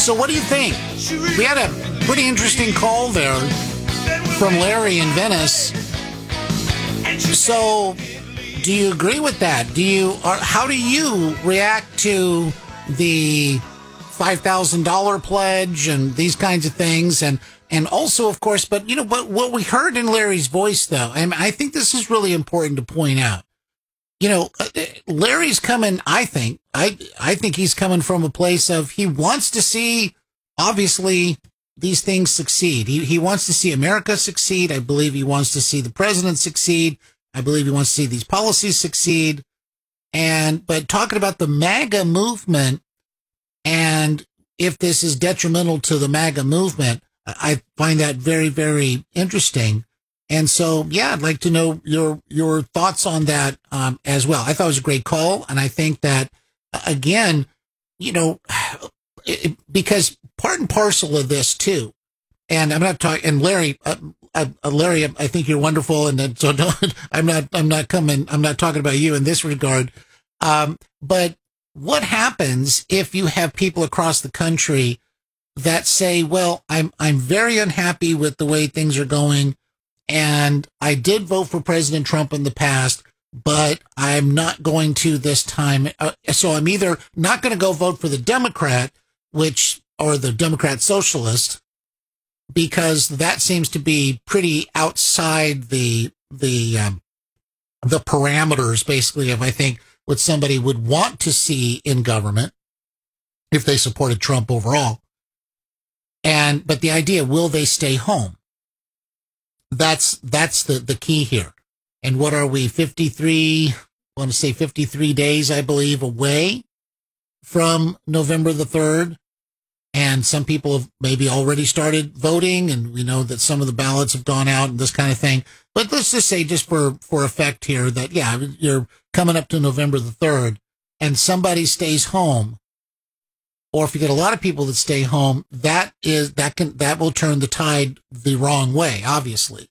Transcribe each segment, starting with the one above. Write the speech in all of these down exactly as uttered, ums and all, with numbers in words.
So what do you think? We had a pretty interesting call there from Larry in Venice. So do you agree with that? Do you, or how do you react to the five thousand dollars pledge and these kinds of things? And, and also, of course, but you know, but what we heard in Larry's voice, though, and I think this is really important to point out. You know, Larry's coming, I think, I, I think he's coming from a place of he wants to see, obviously, these things succeed. He, he wants to see America succeed. I believe he wants to see the president succeed. I believe he wants to see these policies succeed. And, but talking about the MAGA movement and if this is detrimental to the MAGA movement, I find that very, very interesting. And so, yeah, I'd like to know your your thoughts on that um, as well. I thought it was a great call. And I think that, again, you know, it, because part and parcel of this, too, and I'm not talking, and Larry, uh, uh, Larry, I think you're wonderful. And then, so don't, I'm not, I'm not coming, I'm not talking about you in this regard. Um, but what happens if you have people across the country that say, well, I'm, I'm very unhappy with the way things are going. And I did vote for President Trump in the past, but I'm not going to this time. Uh, so I'm either not going to go vote for the Democrat, which, or the Democrat Socialist, because that seems to be pretty outside the, the, um, the parameters, basically, of, I think, what somebody would want to see in government if they supported Trump overall. And, but the idea, will they stay home? That's, that's the, the key here. And what are we, fifty-three, I want to say fifty-three days, I believe, away from November the third. And some people have maybe already started voting, and we know that some of the ballots have gone out and this kind of thing. But let's just say, just for, for effect here, that, yeah, you're coming up to November the third and somebody stays home. Or if you get a lot of people that stay home, that is, that can, that will turn the tide the wrong way, obviously.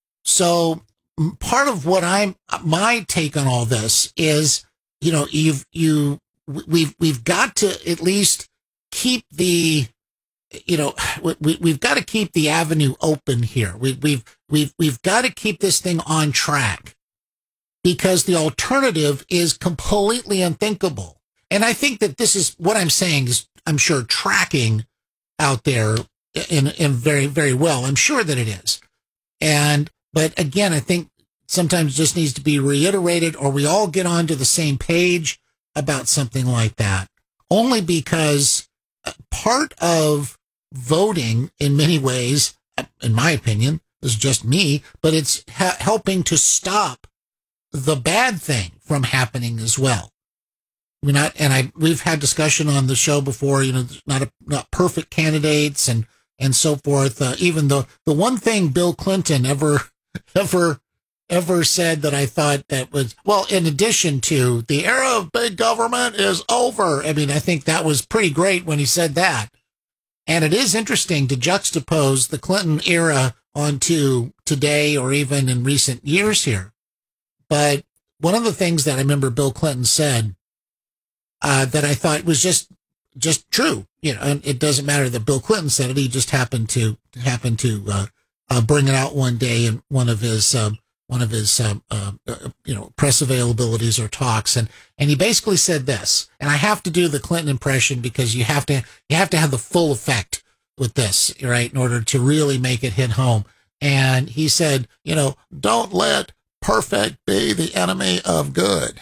So part of what I'm, my take on all this is, you know, you've, you, we've, we've got to at least keep the, you know, we, we've got to keep the avenue open here. We, we've, we've, we've got to keep this thing on track, because the alternative is completely unthinkable. And I think that this is what I'm saying is, I'm sure, tracking out there in, in very, very well. I'm sure that it is. And, but again, I think sometimes it just needs to be reiterated, or we all get onto the same page about something like that, only because part of voting in many ways, in my opinion, is just me, but it's ha- helping to stop the bad thing from happening as well. We're not, and I, we've had discussion on the show before, you know, not a, not perfect candidates and, and so forth. Uh, even the, the one thing Bill Clinton ever, ever, ever said that I thought that was, well, in addition to the era of big government is over. I mean, I think that was pretty great when he said that. And it is interesting to juxtapose the Clinton era onto today, or even in recent years here. But one of the things that I remember Bill Clinton said, Uh, that I thought was just, just true, you know, and it doesn't matter that Bill Clinton said it. He just happened to, happened to, uh, uh, bring it out one day in one of his, um, one of his, um, uh, uh, you know, press availabilities or talks. And, and he basically said this, and I have to do the Clinton impression because you have to, you have to have the full effect with this, right, in order to really make it hit home. And he said, you know, don't let perfect be the enemy of good.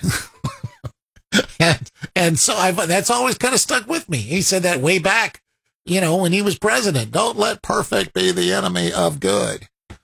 And, and so I, that's always kind of stuck with me. He said that way back, you know, when he was president. Don't let perfect be the enemy of good.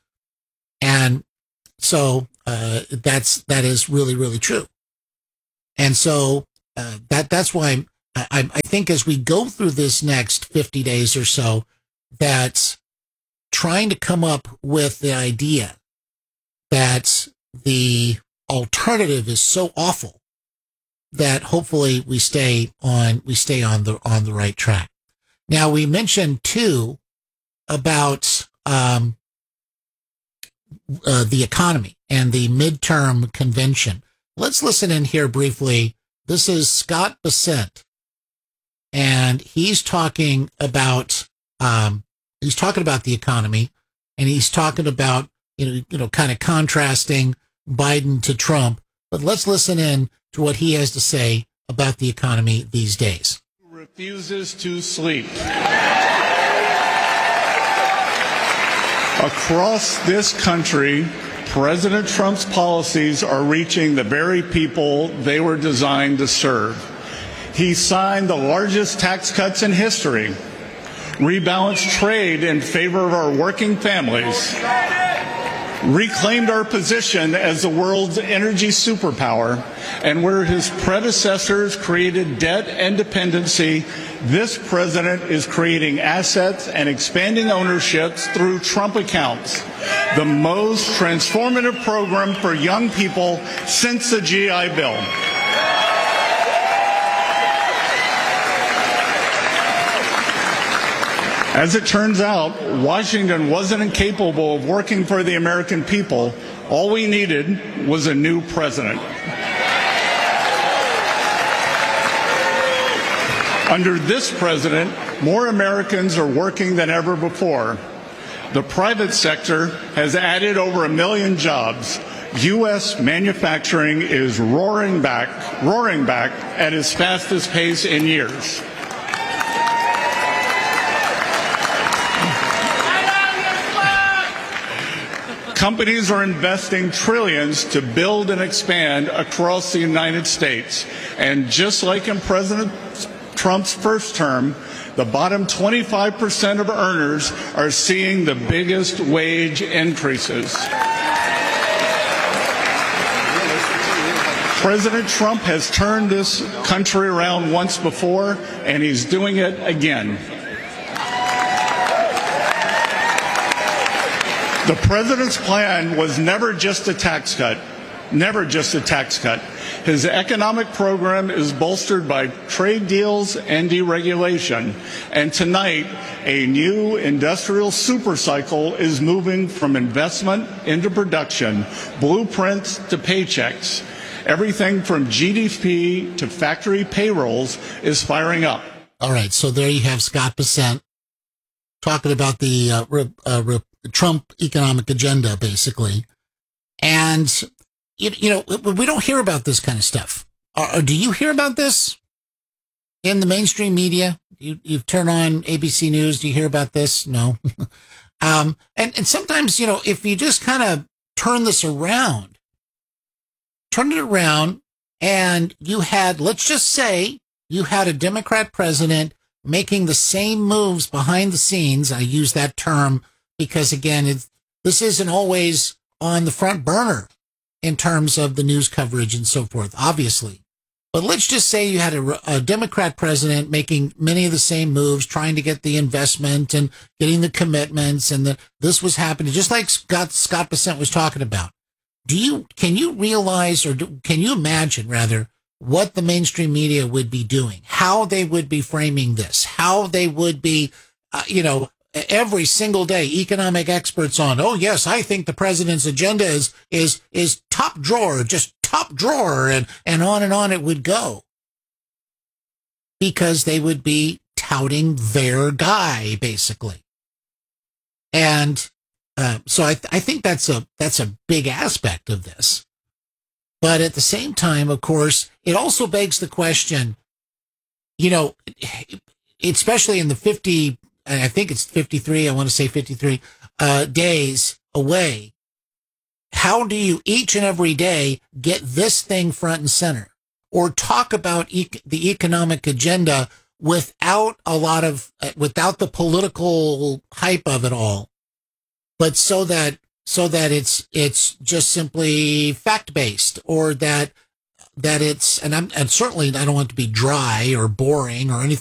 And so uh, that's, that is really, really true. And so uh, that, that's why I, I think as we go through this next fifty days or so, that's trying to come up with the idea that the alternative is so awful that hopefully we stay on, we stay on the, on the right track. Now, we mentioned too about, um, uh, the economy and the midterm convention. Let's listen in here briefly. This is Scott Bessent, and he's talking about um, he's talking about the economy, and he's talking about you know you know kind of contrasting Biden to Trump. But let's listen in to what he has to say about the economy these days. Refuses to sleep. Across this country, President Trump's policies are reaching the very people they were designed to serve. He signed the largest tax cuts in history, rebalanced trade in favor of our working families, reclaimed our position as the world's energy superpower, and where his predecessors created debt and dependency, this president is creating assets and expanding ownerships through Trump accounts, the most transformative program for young people since the G I Bill. As it turns out, Washington wasn't incapable of working for the American people. All we needed was a new president. Under this president, more Americans are working than ever before. The private sector has added over a million jobs. U S manufacturing is roaring back, roaring back at its fastest pace in years. Companies are investing trillions to build and expand across the United States. And just like in President Trump's first term, the bottom twenty-five percent of earners are seeing the biggest wage increases. President Trump has turned this country around once before, and he's doing it again. The president's plan was never just a tax cut, never just a tax cut. His economic program is bolstered by trade deals and deregulation. And tonight, a new industrial supercycle is moving from investment into production, blueprints to paychecks. Everything from G D P to factory payrolls is firing up. All right, so there you have Scott Bessent talking about the uh, re- uh, re- Trump economic agenda, basically. And, you, you know, we don't hear about this kind of stuff. Or, or do you hear about this in the mainstream media? You, you turn on A B C News. Do you hear about this? No. um, and, and sometimes, you know, if you just kind of turn this around, turn it around, and you had, let's just say, you had a Democrat president making the same moves behind the scenes. I use that term because, again, it's, this isn't always on the front burner in terms of the news coverage and so forth, obviously. But let's just say you had a, a Democrat president making many of the same moves, trying to get the investment and getting the commitments, and that this was happening, just like Scott, Scott Bessent was talking about. Do you, can you realize, or do, can you imagine, rather, what the mainstream media would be doing, how they would be framing this, how they would be, uh, you know, every single day, economic experts on, oh, yes, I think the president's agenda is, is, is top drawer, just top drawer, and, and on and on it would go. Because they would be touting their guy, basically. And, uh, so I, th- I think that's a, that's a big aspect of this. But at the same time, of course, it also begs the question, you know, especially in the fifty, I think it's fifty-three, I want to say fifty-three, uh, days away, how do you each and every day get this thing front and center, or talk about e- the economic agenda without a lot of, uh, without the political hype of it all, but so that, so that it's, it's just simply fact-based, or that, that it's, and I'm, and certainly I don't want it to be dry or boring or anything